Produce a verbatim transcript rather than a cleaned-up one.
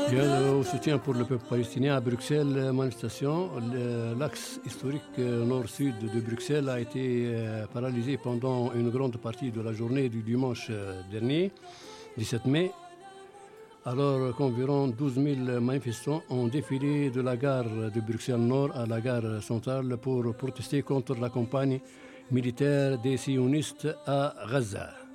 Bien, au soutien pour le peuple palestinien à Bruxelles, manifestation. L'axe historique nord-sud de Bruxelles a été paralysé pendant une grande partie de la journée du dimanche dernier, dix-sept mai, alors qu'environ douze mille manifestants ont défilé de la gare de Bruxelles-Nord à la gare centrale pour protester contre la campagne militaire des sionistes à Gaza.